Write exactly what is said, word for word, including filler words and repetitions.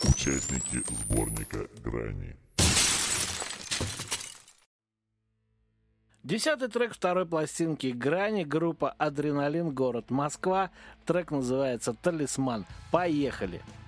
Участники сборника «Грани». Десятый трек второй пластинки «Грани», группа «Адреналин», город Москва. Трек называется «Талисман». Поехали!